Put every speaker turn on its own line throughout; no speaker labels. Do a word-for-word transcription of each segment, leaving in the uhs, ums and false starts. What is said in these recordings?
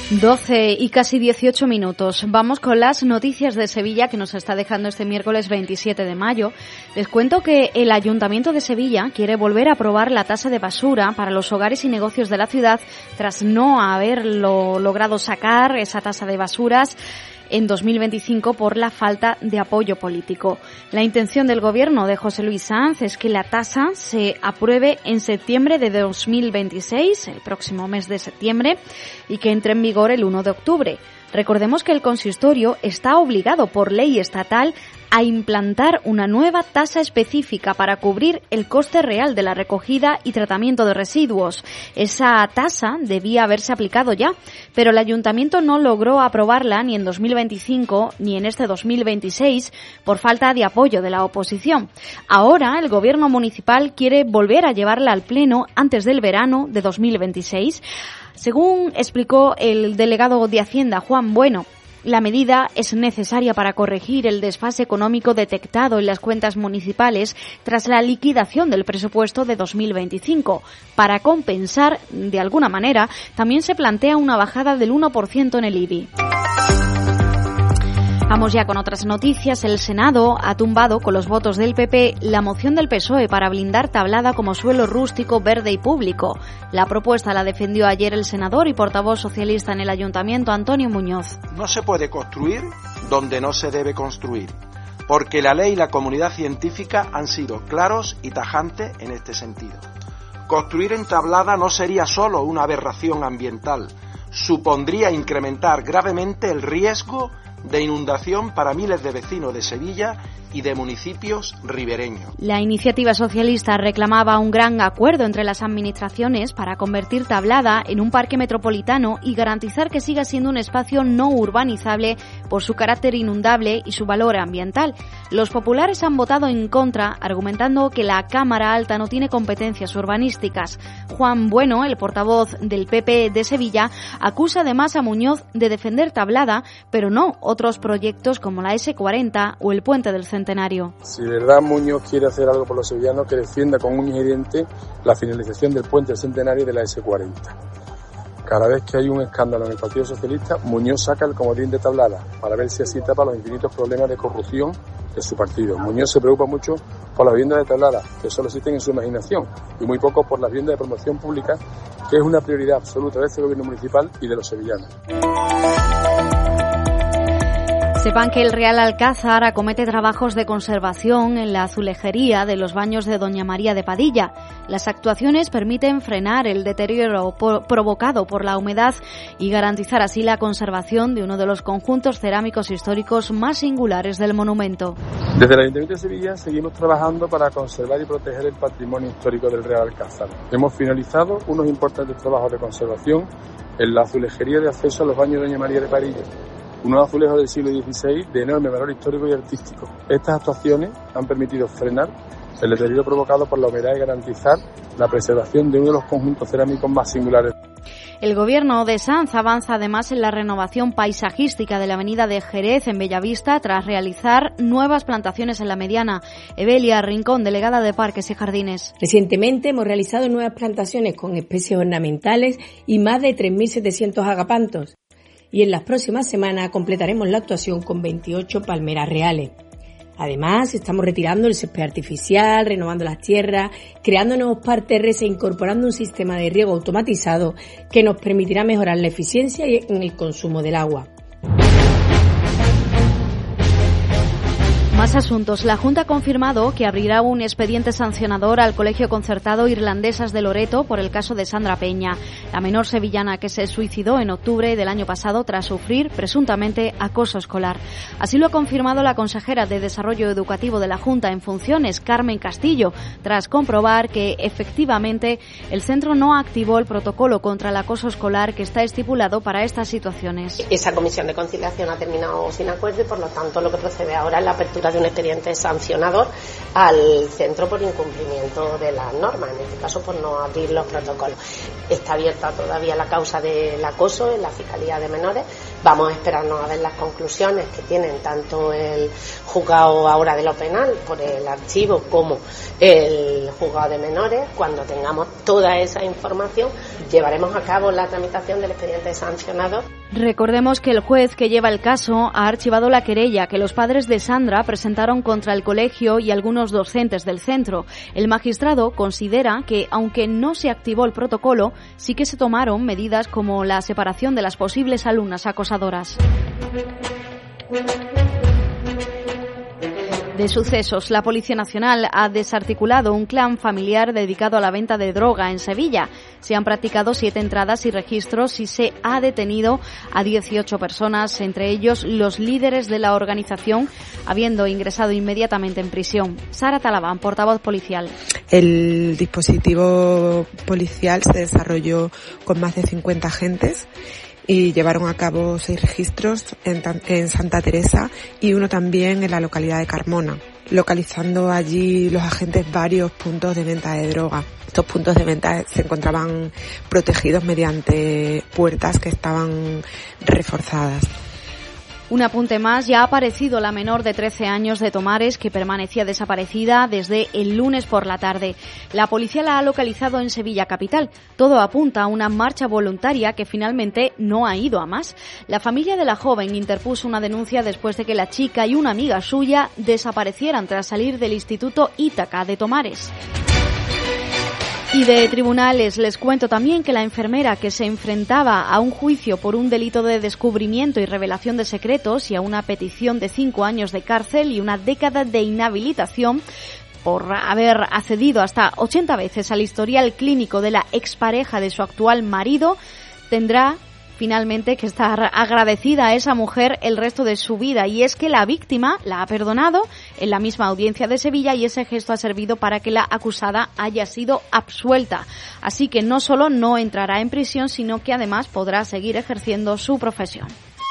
doce y casi dieciocho minutos. Vamos con las noticias de Sevilla que nos está dejando este miércoles veintisiete de mayo. Les cuento que el Ayuntamiento de Sevilla quiere volver a aprobar la tasa de basura para los hogares y negocios de la ciudad tras no haberlo logrado sacar esa tasa de basuras en dos mil veinticinco por la falta de apoyo político. La intención del gobierno de José Luis Sanz es que la tasa se apruebe en septiembre de dos mil veintiséis, el próximo mes de septiembre, y que entre en vigor el uno de octubre. Recordemos que el consistorio está obligado por ley estatal a implantar una nueva tasa específica para cubrir el coste real de la recogida y tratamiento de residuos. Esa tasa debía haberse aplicado ya, pero el Ayuntamiento no logró aprobarla ni en dos mil veinticinco ni en este dos mil veintiséis por falta de apoyo de la oposición. Ahora el Gobierno municipal quiere volver a llevarla al Pleno antes del verano de dos mil veintiséis. Según explicó el delegado de Hacienda, Juan Bueno, la medida es necesaria para corregir el desfase económico detectado en las cuentas municipales tras la liquidación del presupuesto de dos mil veinticinco. Para compensar, de alguna manera, también se plantea una bajada del uno por ciento en el I B I. Vamos ya con otras noticias. El Senado ha tumbado con los votos del P P la moción del P S O E para blindar Tablada como suelo rústico, verde y público. La propuesta la defendió ayer el senador y portavoz socialista en el Ayuntamiento, Antonio Muñoz.
No se puede construir donde no se debe construir, porque la ley y la comunidad científica han sido claros y tajantes en este sentido. Construir en Tablada no sería solo una aberración ambiental, supondría incrementar gravemente el riesgo de inundación para miles de vecinos de Sevilla y de municipios ribereños.
La iniciativa socialista reclamaba un gran acuerdo entre las administraciones para convertir Tablada en un parque metropolitano y garantizar que siga siendo un espacio no urbanizable por su carácter inundable y su valor ambiental. Los populares han votado en contra, argumentando que la Cámara Alta no tiene competencias urbanísticas. Juan Bueno, el portavoz del P P de Sevilla, acusa además a Muñoz de defender Tablada, pero no otros proyectos como la ese cuarenta o el puente del Centenario.
Si de verdad Muñoz quiere hacer algo por los sevillanos, que defienda con un y diente la finalización del puente del Centenario de la ese cuarenta. Cada vez que hay un escándalo en el Partido Socialista, Muñoz saca el comodín de Tablada para ver si así tapa los infinitos problemas de corrupción de su partido. Muñoz se preocupa mucho por las viviendas de Tablada, que solo existen en su imaginación, y muy poco por las viviendas de promoción pública, que es una prioridad absoluta de este gobierno municipal y de los sevillanos.
Sepan que el Real Alcázar acomete trabajos de conservación en la azulejería de los baños de Doña María de Padilla. Las actuaciones permiten frenar el deterioro por, provocado por la humedad y garantizar así la conservación de uno de los conjuntos cerámicos históricos más singulares del monumento.
Desde el Ayuntamiento de Sevilla seguimos trabajando para conservar y proteger el patrimonio histórico del Real Alcázar. Hemos finalizado unos importantes trabajos de conservación en la azulejería de acceso a los baños de Doña María de Padilla, unos azulejos del siglo dieciséis de enorme valor histórico y artístico. Estas actuaciones han permitido frenar el deterioro provocado por la humedad y garantizar la preservación de uno de los conjuntos cerámicos más singulares.
El Gobierno de Sanz avanza además en la renovación paisajística de la avenida de Jerez en Bellavista tras realizar nuevas plantaciones en la mediana. Evelia Rincón, delegada de Parques y Jardines.
Recientemente hemos realizado nuevas plantaciones con especies ornamentales y más de tres mil setecientos agapantos. Y en las próximas semanas completaremos la actuación con veintiocho palmeras reales. Además, estamos retirando el césped artificial, renovando las tierras, creando nuevos parterres e incorporando un sistema de riego automatizado que nos permitirá mejorar la eficiencia en el consumo del agua.
Más asuntos. La Junta ha confirmado que abrirá un expediente sancionador al Colegio Concertado Irlandesas de Loreto por el caso de Sandra Peña, la menor sevillana que se suicidó en octubre del año pasado tras sufrir presuntamente acoso escolar. Así lo ha confirmado la consejera de Desarrollo Educativo de la Junta en funciones, Carmen Castillo, tras comprobar que efectivamente el centro no activó el protocolo contra el acoso escolar que está estipulado para estas situaciones.
Esa comisión de conciliación ha terminado sin acuerdo y por lo tanto lo que procede ahora es la apertura de un expediente sancionador al centro por incumplimiento de las normas, en este caso por no abrir los protocolos. Está abierta todavía la causa del acoso en la Fiscalía de Menores, Vamos a esperarnos a ver las conclusiones que tienen tanto el juzgado ahora de lo penal por el archivo como el juzgado de menores. Cuando tengamos toda esa información, llevaremos a cabo la tramitación del expediente sancionador.
Recordemos que el juez que lleva el caso ha archivado la querella que los padres de Sandra presentaron contra el colegio y algunos docentes del centro. El magistrado considera que, aunque no se activó el protocolo, sí que se tomaron medidas como la separación de las posibles alumnas acosadoras. De sucesos, la Policía Nacional ha desarticulado un clan familiar dedicado a la venta de droga en Sevilla. Se han practicado siete entradas y registros y se ha detenido a dieciocho personas, entre ellos los líderes de la organización, habiendo ingresado inmediatamente en prisión. Sara Talabán, portavoz policial.
El dispositivo policial se desarrolló con más de cincuenta agentes y llevaron a cabo seis registros en, en Santa Teresa y uno también en la localidad de Carmona, localizando allí los agentes varios puntos de venta de droga. Estos puntos de venta se encontraban protegidos mediante puertas que estaban reforzadas.
Un apunte más, ya ha aparecido la menor de trece años de Tomares que permanecía desaparecida desde el lunes por la tarde. La policía la ha localizado en Sevilla capital. Todo apunta a una marcha voluntaria que finalmente no ha ido a más. La familia de la joven interpuso una denuncia después de que la chica y una amiga suya desaparecieran tras salir del Instituto Ítaca de Tomares. Y de tribunales les cuento también que la enfermera que se enfrentaba a un juicio por un delito de descubrimiento y revelación de secretos y a una petición de cinco años de cárcel y una década de inhabilitación por haber accedido hasta ochenta veces al historial clínico de la expareja de su actual marido, tendrá finalmente que estar agradecida a esa mujer el resto de su vida, y es que la víctima la ha perdonado en la misma audiencia de Sevilla y ese gesto ha servido para que la acusada haya sido absuelta. Así que no solo no entrará en prisión, sino que además podrá seguir ejerciendo su profesión.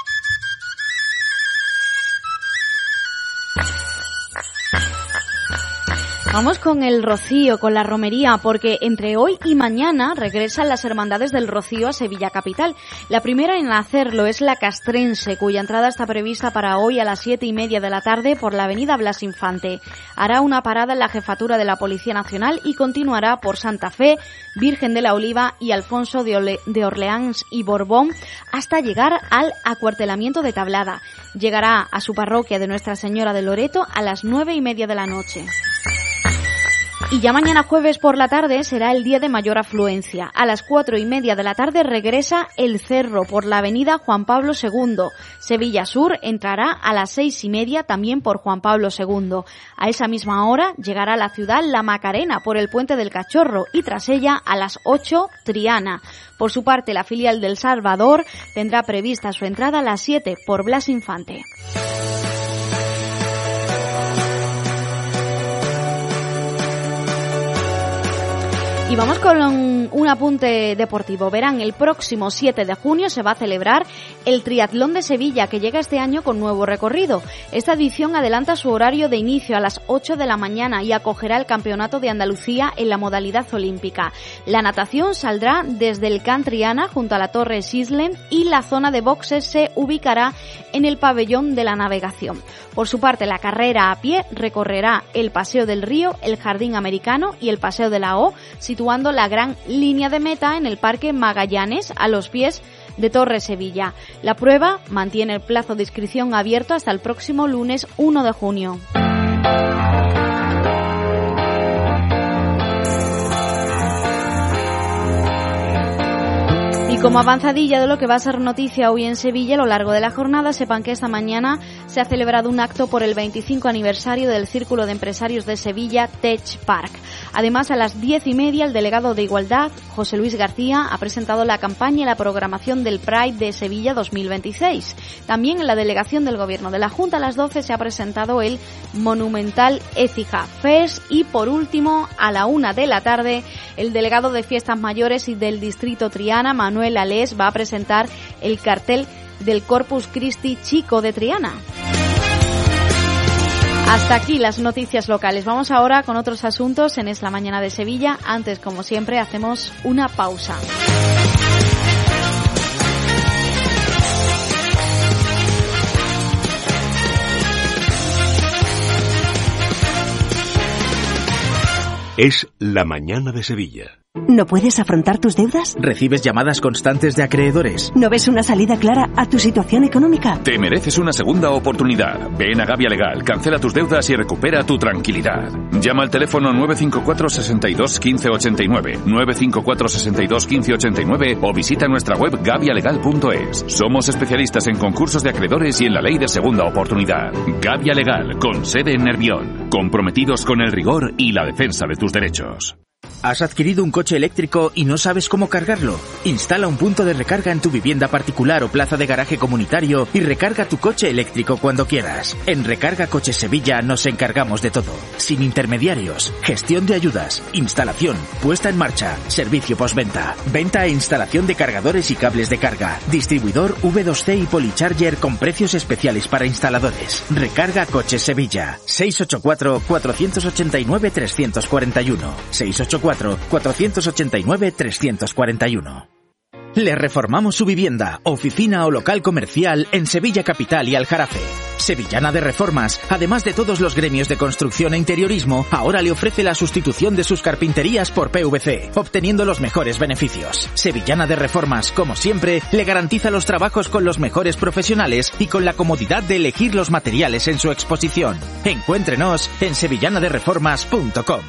Vamos con el Rocío, con la romería, porque entre hoy y mañana regresan las Hermandades del Rocío a Sevilla capital. La primera en hacerlo es la Castrense, cuya entrada está prevista para hoy a las siete y media de la tarde por la avenida Blas Infante. Hará una parada en la jefatura de la Policía Nacional y continuará por Santa Fe, Virgen de la Oliva y Alfonso de, Ole- de Orleans y Borbón hasta llegar al acuartelamiento de Tablada. Llegará a su parroquia de Nuestra Señora de Loreto a las nueve y media de la noche. Y ya mañana jueves por la tarde será el día de mayor afluencia. A las cuatro y media de la tarde regresa el Cerro por la avenida Juan Pablo segundo. Sevilla Sur entrará a las seis y media también por Juan Pablo segundo. A esa misma hora llegará a la ciudad La Macarena por el Puente del Cachorro y tras ella a las ocho Triana. Por su parte, la filial del Salvador tendrá prevista su entrada a las siete por Blas Infante. Y vamos con un apunte deportivo. Verán, el próximo siete de junio se va a celebrar el Triatlón de Sevilla, que llega este año con nuevo recorrido. Esta edición adelanta su horario de inicio a las ocho de la mañana y acogerá el Campeonato de Andalucía en la modalidad olímpica. La natación saldrá desde el Can Triana junto a la Torre Sislen y la zona de boxes se ubicará en el pabellón de la navegación. Por su parte, la carrera a pie recorrerá el Paseo del Río, el Jardín Americano y el Paseo de la O, situando la gran línea de meta en el Parque Magallanes a los pies de Torre Sevilla. La prueba mantiene el plazo de inscripción abierto hasta el próximo lunes uno de junio. Y como avanzadilla de lo que va a ser noticia hoy en Sevilla a lo largo de la jornada, sepan que esta mañana se ha celebrado un acto por el veinticinco aniversario del Círculo de Empresarios de Sevilla, Tech Park. Además, a las diez y media, el delegado de Igualdad, José Luis García, ha presentado la campaña y la programación del Pride de Sevilla dos mil veintiséis. También en la delegación del Gobierno de la Junta, a las doce, se ha presentado el Monumental Écija Fest. Y por último, a la una de la tarde, el delegado de Fiestas Mayores y del Distrito Triana, Manuel Alés, va a presentar el cartel del Corpus Christi Chico de Triana. Hasta aquí las noticias locales. Vamos ahora con otros asuntos en Es la Mañana de Sevilla. Antes, como siempre, hacemos una pausa.
Es La Mañana de Sevilla.
¿No puedes afrontar tus deudas?
¿Recibes llamadas constantes de acreedores?
¿No ves una salida clara a tu situación económica?
Te mereces una segunda oportunidad. Ven a Gavia Legal, cancela tus deudas y recupera tu tranquilidad. Llama al teléfono nueve cinco cuatro, seis dos, uno cinco ocho nueve, nueve cinco cuatro, seis dos, uno cinco ocho nueve o visita nuestra web gavia legal punto es. Somos especialistas en concursos de acreedores y en la ley de segunda oportunidad. Gavia Legal, con sede en Nervión. Comprometidos con el rigor y la defensa de tus derechos.
¿Has adquirido un coche eléctrico y no sabes cómo cargarlo? Instala un punto de recarga en tu vivienda particular o plaza de garaje comunitario y recarga tu coche eléctrico cuando quieras. En Recarga Coches Sevilla nos encargamos de todo. Sin intermediarios, gestión de ayudas, instalación, puesta en marcha, servicio postventa, venta e instalación de cargadores y cables de carga, distribuidor V dos C y Policharger con precios especiales para instaladores. Recarga Coches Sevilla. seis ocho cuatro, cuatro ocho nueve, tres cuatro uno. seis ocho cuatro, cuatro ocho nueve, tres cuatro uno. Le reformamos su vivienda, oficina o local comercial en Sevilla Capital y Aljarafe. Sevillana de Reformas, además de todos los gremios de construcción e interiorismo, ahora le ofrece la sustitución de sus carpinterías por P V C, obteniendo los mejores beneficios. Sevillana de Reformas, como siempre, le garantiza los trabajos con los mejores profesionales y con la comodidad de elegir los materiales en su exposición. Encuéntrenos en sevillana de reformas punto com.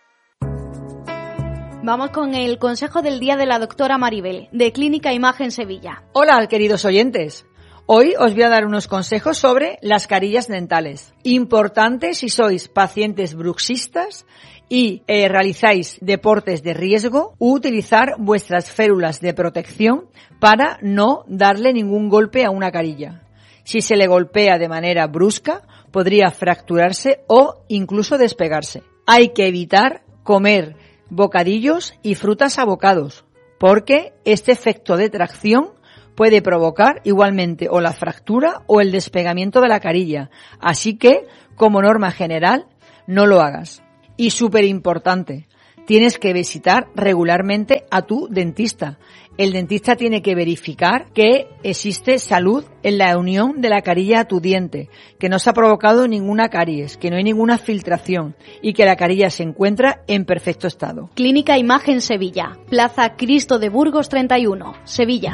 Vamos con el consejo del día de la doctora Maribel, de Clínica Imagen Sevilla.
Hola, queridos oyentes. Hoy os voy a dar unos consejos sobre las carillas dentales. Importante si sois pacientes bruxistas y eh, realizáis deportes de riesgo, utilizar vuestras férulas de protección para no darle ningún golpe a una carilla. Si se le golpea de manera brusca, podría fracturarse o incluso despegarse. Hay que evitar comer bocadillos y frutas a bocados, porque este efecto de tracción puede provocar igualmente o la fractura o el despegamiento de la carilla. Así que, como norma general, no lo hagas. Y súper importante, tienes que visitar regularmente a tu dentista. El dentista tiene que verificar que existe salud en la unión de la carilla a tu diente, que no se ha provocado ninguna caries, que no hay ninguna filtración y que la carilla se encuentra en perfecto estado.
Clínica Imagen Sevilla, Plaza Cristo de Burgos treinta y uno, Sevilla.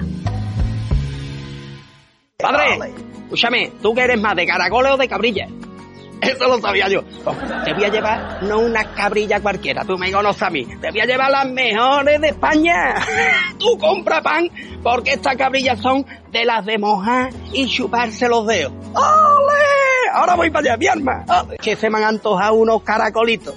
Padre, escúchame, ¿tú qué eres más, de caracoles o de cabrilla? Eso lo sabía yo. Te voy a llevar no una cabrilla cualquiera, tú me conoces a mí. Te voy a llevar las mejores de España. Tú compra pan, porque estas cabrillas son de las de mojar y chuparse los dedos. ¡Ole! Ahora voy para allá, mi arma. ¡Ole! Que se me han antojado unos caracolitos.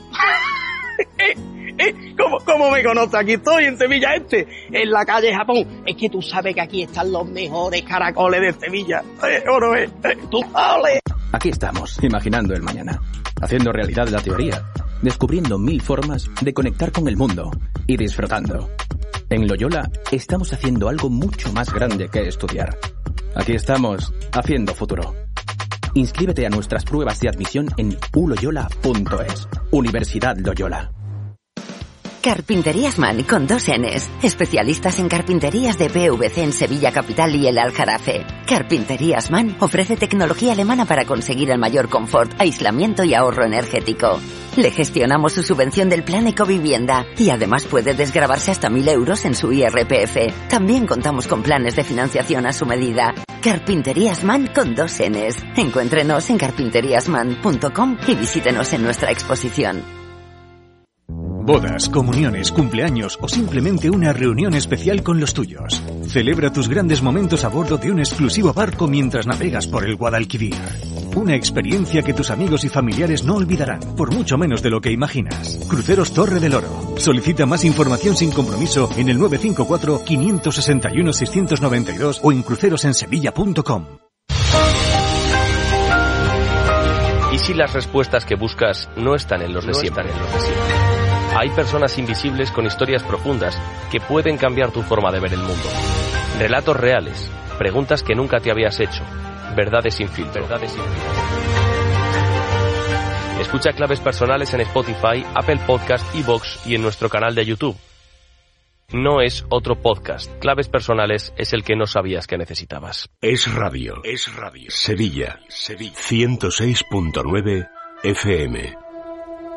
¿Cómo, ¿Cómo me conoces? Aquí estoy, en Sevilla Este, en la calle Japón. Es que tú sabes que aquí están los mejores caracoles de Sevilla. Eh, oro, eh, eh, tú, ¡ole!
Aquí estamos, imaginando el mañana, haciendo realidad la teoría, descubriendo mil formas de conectar con el mundo y disfrutando. En Loyola estamos haciendo algo mucho más grande que estudiar. Aquí estamos, haciendo futuro. Inscríbete a nuestras pruebas de admisión en u loyola punto es. Universidad Loyola.
Carpinterías Man con dos N's. Especialistas en carpinterías de P V C en Sevilla Capital y el Aljarafe. Carpinterías Man ofrece tecnología alemana para conseguir el mayor confort, aislamiento y ahorro energético. Le gestionamos su subvención del plan Ecovivienda y además puede desgravarse hasta mil euros en su I R P F. También contamos con planes de financiación a su medida. Carpinterías Man con dos N's. Encuéntrenos en carpinterías man punto com y visítenos en nuestra exposición.
Bodas, comuniones, cumpleaños o simplemente una reunión especial con los tuyos. Celebra tus grandes momentos a bordo de un exclusivo barco mientras navegas por el Guadalquivir. Una experiencia que tus amigos y familiares no olvidarán, por mucho menos de lo que imaginas. Cruceros Torre del Oro. Solicita más información sin compromiso en el nueve cinco cuatro, cinco seis uno, seis nueve dos o en crucerosensevilla punto com.
¿Y si las respuestas que buscas no están en los de siempre? Hay personas invisibles con historias profundas que pueden cambiar tu forma de ver el mundo. Relatos reales, preguntas que nunca te habías hecho, verdades sin filtro. Verdades sin filtro. Escucha Claves Personales en Spotify, Apple Podcast, iVoox y en nuestro canal de YouTube. No es otro podcast. Claves Personales es el que no sabías que necesitabas.
Es radio. Es radio. Sevilla. Sevilla. ciento seis punto nueve F M.